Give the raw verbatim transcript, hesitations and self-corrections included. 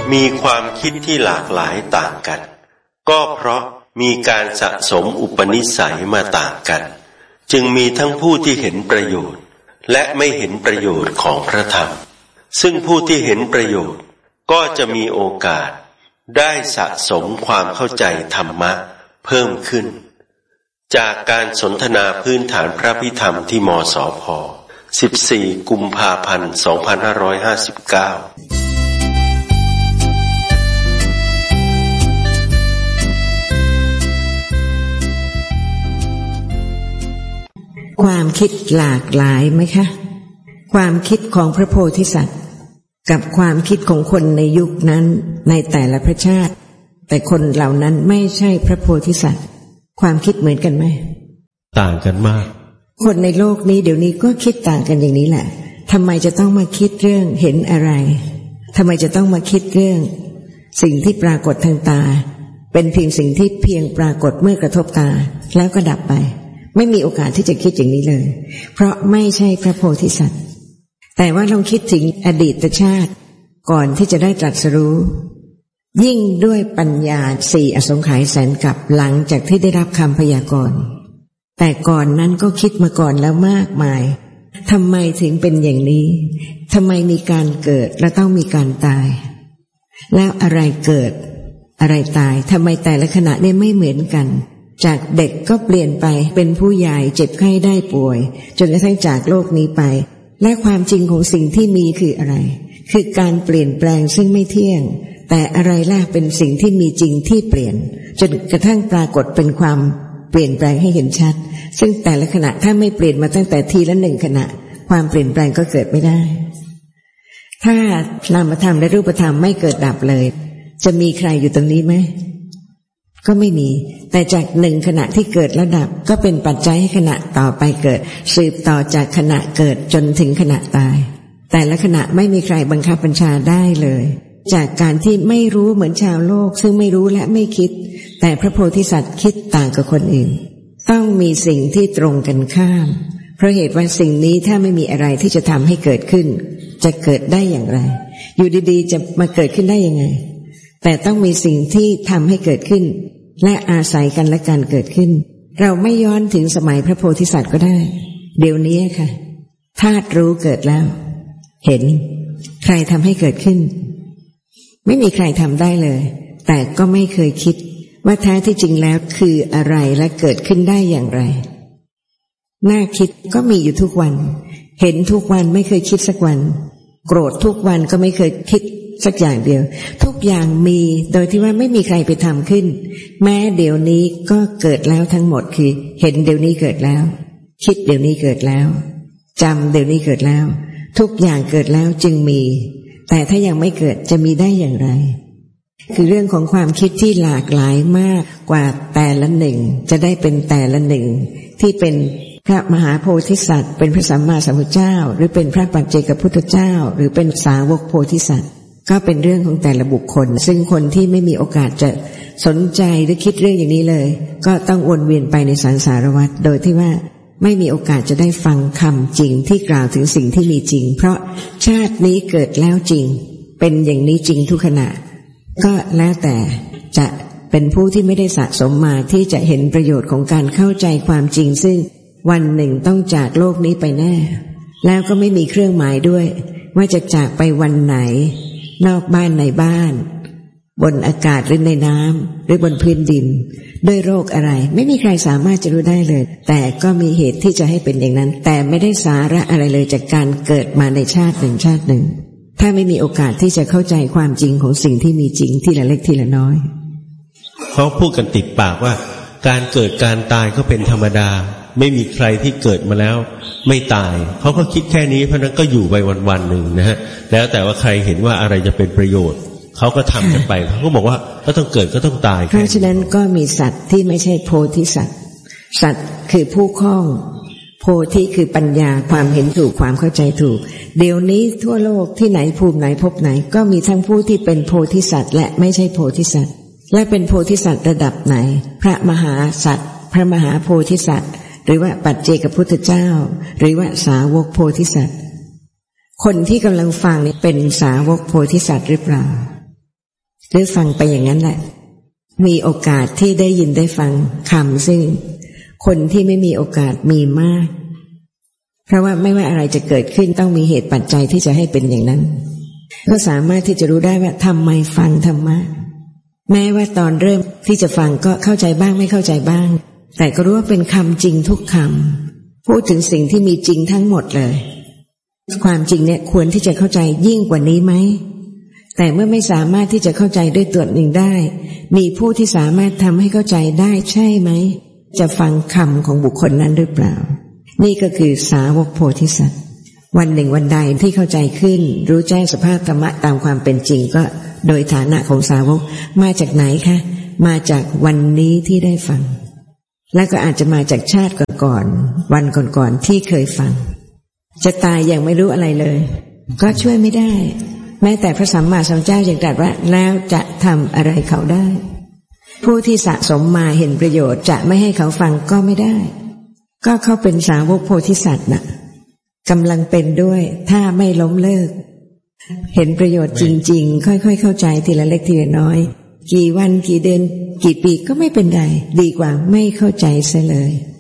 มีความคิดที่หลากหลายต่างกันก็เพราะมีการสะสมอุปนิสัยมาต่างกันจึงมีทั้งผู้ที่เห็นประโยชน์และไม่เห็นประโยชน์ของพระธรรมซึ่งผู้ที่เห็นประโยชน์ก็จะมีโอกาสได้สะสมความเข้าใจธรรมะเพิ่มขึ้นจากการสนทนาพื้นฐานพระพิธรรมที่มสพสิบสี่กุมภาพันธ์สองพันห้าร้อยห้าสิบเก้าความคิดหลากหลายไหมคะความคิดของพระโพธิสัตว์กับความคิดของคนในยุคนั้นในแต่ละประชาติแต่คนเหล่านั้นไม่ใช่พระโพธิสัตว์ความคิดเหมือนกันไหมต่างกันมากคนในโลกนี้เดี๋ยวนี้ก็คิดต่างกันอย่างนี้แหละทำไมจะต้องมาคิดเรื่องเห็นอะไรทำไมจะต้องมาคิดเรื่องสิ่งที่ปรากฏทางตาเป็นเพียงสิ่งที่เพียงปรากฏเมื่อกระทบตาแล้วก็ดับไปไม่มีโอกาสที่จะคิดอย่างนี้เลยเพราะไม่ใช่พระโพธิสัตว์แต่ว่าลองคิดถึงอดีตชาติก่อนที่จะได้ตรัสรู้ยิ่งด้วยปัญญาสี่อสงไขยแสนกับหลังจากที่ได้รับคำพยากรณ์แต่ก่อนนั้นก็คิดมาก่อนแล้วมากมายทำไมถึงเป็นอย่างนี้ทำไมมีการเกิดและต้องมีการตายแล้วอะไรเกิดอะไรตายทำไมแต่ละขณะเนี่ยไม่เหมือนกันจากเด็กก็เปลี่ยนไปเป็นผู้ใหญ่เจ็บไข้ได้ป่วยจนกระทั่งจากโลกนี้ไปและความจริงของสิ่งที่มีคืออะไรคือการเปลี่ยนแปลงซึ่งไม่เที่ยงแต่อะไรล่ะเป็นสิ่งที่มีจริงที่เปลี่ยนจนกระทั่งปรากฏเป็นความเปลี่ยนแปลงให้เห็นชัดซึ่งแต่ละขณะถ้าไม่เปลี่ยนมาตั้งแต่ทีละหนึ่งขณะความเปลี่ยนแปลงก็เกิดไม่ได้ถ้านามธรรมและรูปธรรมไม่เกิดดับเลยจะมีใครอยู่ตรงนี้ไหมก็ไม่มีแต่จากหนึ่งขณะที่เกิดและดับก็เป็นปัจจัยให้ขณะต่อไปเกิดสืบต่อจากขณะเกิดจนถึงขณะตายแต่ละขณะไม่มีใครบังคับบัญชาได้เลยจากการที่ไม่รู้เหมือนชาวโลกซึ่งไม่รู้และไม่คิดแต่พระโพธิสัตว์คิดต่างกับคนอื่นต้องมีสิ่งที่ตรงกันข้ามเพราะเหตุว่าสิ่งนี้ถ้าไม่มีอะไรที่จะทำให้เกิดขึ้นจะเกิดได้อย่างไรอยู่ดีๆจะมาเกิดขึ้นได้ยังไงแต่ต้องมีสิ่งที่ทำให้เกิดขึ้นและอาศัยกันและการเกิดขึ้นเราไม่ย้อนถึงสมัยพระโพธิสัตว์ก็ได้เดี๋ยวนี้ค่ะธาตุรู้เกิดแล้วเห็นใครทำให้เกิดขึ้นไม่มีใครทำได้เลยแต่ก็ไม่เคยคิดว่าแท้ที่จริงแล้วคืออะไรและเกิดขึ้นได้อย่างไรน่าคิดก็มีอยู่ทุกวันเห็นทุกวันไม่เคยคิดสักวันโกรธทุกวันก็ไม่เคยคิดสักอย่างเดียวทุกอย่างมีโดยที่ว่าไม่มีใครไปทำขึ้นแม้เดี๋ยวนี้ก็เกิดแล้วทั้งหมดคือเห็นเดี๋ยวนี้เกิดแล้วคิดเดี๋ยวนี้เกิดแล้วจำเดี๋ยวนี้เกิดแล้วทุกอย่างเกิดแล้วจึงมีแต่ถ้ายังไม่เกิดจะมีได้อย่างไรคือเรื่องของความคิดที่หลากหลายมากกว่าแต่ละหนึ่งจะได้เป็นแต่ละหนึ่งที่เป็นพระมหาโพธิสัตว์เป็นพระสัมมาสัมพุทธเจ้าหรือเป็นพระปัจเจกพุทธเจ้าหรือเป็นสาวกโพธิสัตว์ก็เป็นเรื่องของแต่ละบุคคลซึ่งคนที่ไม่มีโอกาสจะสนใจหรือคิดเรื่องอย่างนี้เลยก็ต้องวนเวียนไปในสังสารวัฏโดยที่ว่าไม่มีโอกาสจะได้ฟังคำจริงที่กล่าวถึงสิ่งที่มีจริงเพราะชาตินี้เกิดแล้วจริงเป็นอย่างนี้จริงทุกขณะก็แล้วแต่จะเป็นผู้ที่ไม่ได้สะสมมาที่จะเห็นประโยชน์ของการเข้าใจความจริงซึ่งวันหนึ่งต้องจากโลกนี้ไปแน่แล้วก็ไม่มีเครื่องหมายด้วยว่าจะจากไปวันไหนนอกบ้านในบ้านบนอากาศหรือในน้ำหรือบนพื้นดินด้วยโรคอะไรไม่มีใครสามารถจะรู้ได้เลยแต่ก็มีเหตุที่จะให้เป็นอย่างนั้นแต่ไม่ได้สาระอะไรเลยจากการเกิดมาในชาติหนึ่งชาติหนึ่งถ้าไม่มีโอกาสที่จะเข้าใจความจริงของสิ่งที่มีจริงทีละเล็กทีละน้อยเขาพูดกันติดปากว่าการเกิดการตายก็เป็นธรรมดาไม่มีใครที่เกิดมาแล้วไม่ตายเขาก็คิดแค่นี้เพราะนั้นก็อยู่ไปวันๆหนึ่งนะฮะแล้วแต่ว่าใครเห็นว่าอะไรจะเป็นประโยชน์เขาก็ทำกันไปเขาก็บอกว่าก็ต้องเกิดก็ต้องตายเพราะฉะนั้นก็มีสัตว์ที่ไม่ใช่โพธิสัตว์สัตว์คือผู้คล่องโพธิคือปัญญาความเห็นถูกความเข้าใจถูกเดี๋ยวนี้ทั่วโลกที่ไหนภูมิไหนพบไหนก็มีทั้งผู้ที่เป็นโพธิสัตว์และไม่ใช่โพธิสัตว์และเป็นโพธิสัตว์ระดับไหนพระมหาสัตว์พระมหาโพธิสัตว์หรือว่าปัจเจกพุทธเจ้าหรือว่าสาวกโพธิสัตว์คนที่กำลังฟังนี่เป็นสาวกโพธิสัตว์หรือเปล่าหรือฟังไปอย่างนั้นแหละมีโอกาสที่ได้ยินได้ฟังคำซึ่งคนที่ไม่มีโอกาสมีมากเพราะว่าไม่ว่าอะไรจะเกิดขึ้นต้องมีเหตุปัจจัยที่จะให้เป็นอย่างนั้นก็สามารถที่จะรู้ได้ว่าทำไมฟังธรรมะแม้ว่าตอนเริ่มที่จะฟังก็เข้าใจบ้างไม่เข้าใจบ้างแต่ก็รู้ว่าเป็นคำจริงทุกคำพูดถึงสิ่งที่มีจริงทั้งหมดเลยความจริงเนี่ยควรที่จะเข้าใจยิ่งกว่านี้ไหมแต่เมื่อไม่สามารถที่จะเข้าใจด้วยตัวเองได้มีผู้ที่สามารถทำให้เข้าใจได้ใช่ไหมจะฟังคำของบุคคลนั้นหรือเปล่านี่ก็คือสาวกโพธิสัตว์วันหนึ่งวันใดที่เข้าใจขึ้นรู้แจ้งสภาพธรรมะตามความเป็นจริงก็โดยฐานะของสาวกมาจากไหนคะมาจากวันนี้ที่ได้ฟังและก็อาจจะมาจากชาติก่อนๆวันก่อนๆที่เคยฟังจะตายอย่างไม่รู้อะไรเลยก็ช่วยไม่ได้แม้แต่พระสัมมาสัมพุทธเจ้ายังตรัสว่าแล้วจะทำอะไรเขาได้ผู้ที่สะสมมาเห็นประโยชน์จะไม่ให้เขาฟังก็ไม่ได้ก็เขาเป็นสาวกโพธิสัตว์น่ะกำลังเป็นด้วยถ้าไม่ล้มเลิกเห็นประโยชน์จริงๆค่อยๆเข้าใจทีละเล็กทีละน้อยกี่วันกี่เดือนกี่ปีก็ไม่เป็นไรดีกว่าไม่เข้าใจเสียเลย